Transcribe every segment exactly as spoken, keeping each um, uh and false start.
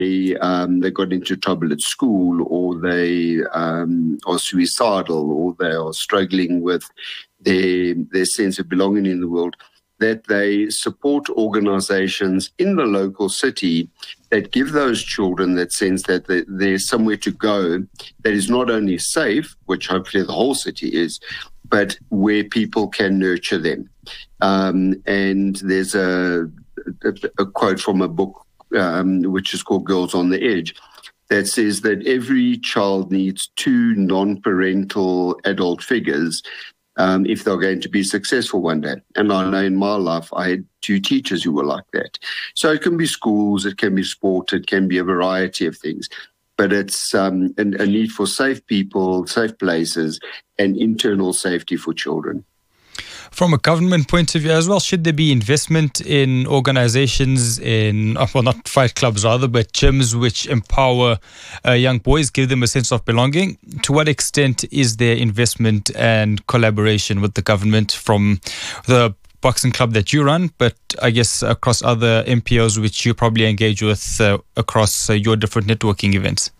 um, they got into trouble at school, or they um, are suicidal, or they are struggling with their, their sense of belonging in the world, that they support organizations in the local city that give those children that sense that there's somewhere to go that is not only safe, which hopefully the whole city is, but where people can nurture them. Um, and there's a, a, a quote from a book um, which is called Girls on the Edge that says that every child needs two non-parental adult figures Um, if they're going to be successful one day. And I know in my life, I had two teachers who were like that. So it can be schools, it can be sport, it can be a variety of things. But it's um, a, a need for safe people, safe places, and internal safety for children. From a government point of view as well, should there be investment in organizations, in, well, not fight clubs rather, but gyms which empower uh, young boys, give them a sense of belonging? To what extent is there investment and collaboration with the government from the boxing club that you run, but I guess across other M P Os which you probably engage with uh, across uh, your different networking events?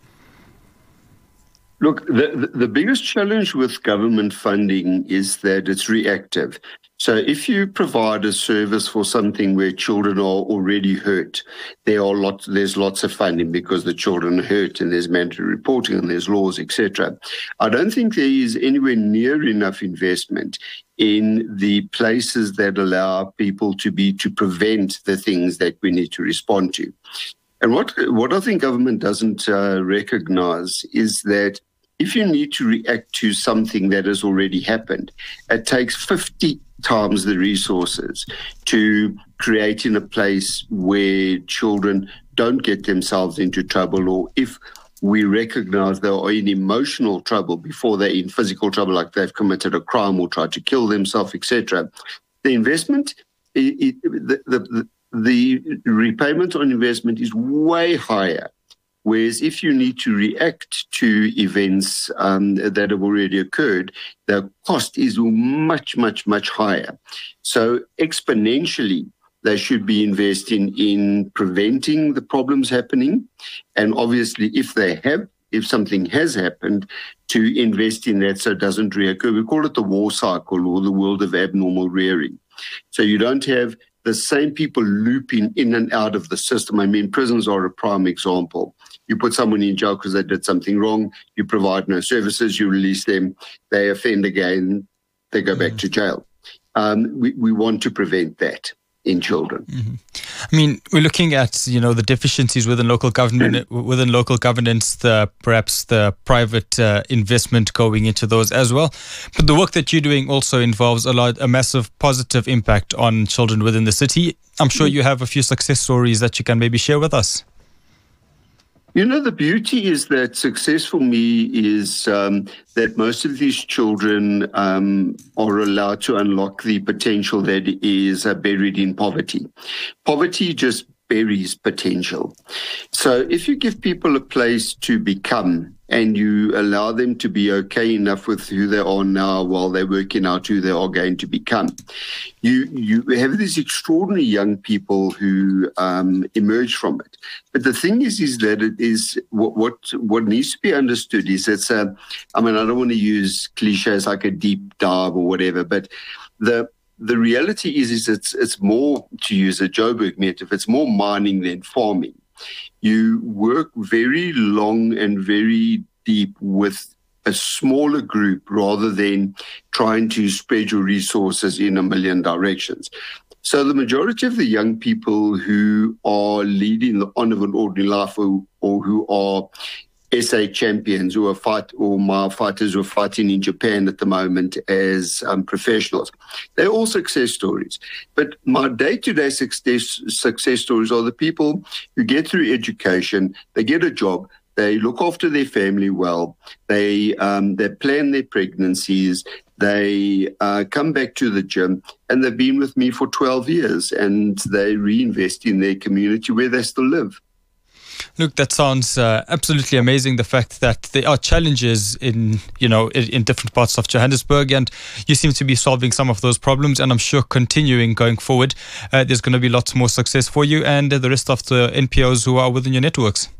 Look, the, the biggest challenge with government funding is that it's reactive. So if you provide a service for something where children are already hurt, there are lots, there's lots of funding because the children are hurt, and there's mandatory reporting and there's laws, et cetera. I don't think there is anywhere near enough investment in the places that allow people to be to prevent the things that we need to respond to. And what what I think government doesn't uh, recognize is that if you need to react to something that has already happened, it takes fifty times the resources to create in a place where children don't get themselves into trouble, or if we recognize they are in emotional trouble before they're in physical trouble, like they've committed a crime or tried to kill themselves, et cetera. The investment, it, it, the, the, the repayment on investment is way higher. Whereas if you need to react to events um, that have already occurred, the cost is much, much, much higher. So exponentially, they should be investing in preventing the problems happening. And obviously, if they have, if something has happened, to invest in that so it doesn't reoccur. We call it the war cycle, or the world of abnormal rearing. So you don't have the same people looping in and out of the system. I mean, prisons are a prime example. You put someone in jail because they did something wrong, you provide no services, you release them, they offend again, they go back mm. to jail. Um, we, we want to prevent that in children. Mm-hmm. I mean, we're looking at, you know, the deficiencies within local government, mm. within local governance, the perhaps the private uh, investment going into those as well. But the work that you're doing also involves a lot, a massive positive impact on children within the city. I'm sure mm. you have a few success stories that you can maybe share with us. You know, the beauty is that success for me is um, that most of these children um, are allowed to unlock the potential that is uh, buried in poverty. Poverty just buries potential. So if you give people a place to become and you allow them to be okay enough with who they are now while they're working out who they are going to become, you you have these extraordinary young people who um, emerge from it. But the thing is, is that it is what what, what needs to be understood is it's a, I mean, I don't want to use cliches like a deep dive or whatever, but the the reality is, is it's it's more, to use a Joburg metaphor, it's more mining than farming. You work very long and very deep with a smaller group rather than trying to spread your resources in a million directions. So the majority of the young people who are leading the on of an ordinary life, or, or who are S A champions, who are fight or mile fighters who are fighting in Japan at the moment as um, professionals, they're all success stories. But my day-to-day success success stories are the people who get through education, they get a job, they look after their family well, they um, they plan their pregnancies, they uh, come back to the gym, and they've been with me for twelve years, and they reinvest in their community where they still live. Look, that sounds uh, absolutely amazing. The fact that there are challenges in, you know, in, in different parts of Johannesburg, and you seem to be solving some of those problems. And I'm sure continuing going forward, uh, there's going to be lots more success for you and uh, the rest of the N P Os who are within your networks.